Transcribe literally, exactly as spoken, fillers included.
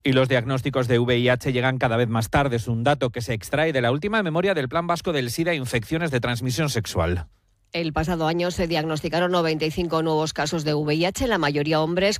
Y los diagnósticos de V I H llegan cada vez más tarde. Es un dato que se extrae de la última memoria del Plan Vasco del SIDA e Infecciones de Transmisión Sexual. El pasado año se diagnosticaron noventa y cinco nuevos casos de V I H, la mayoría hombres,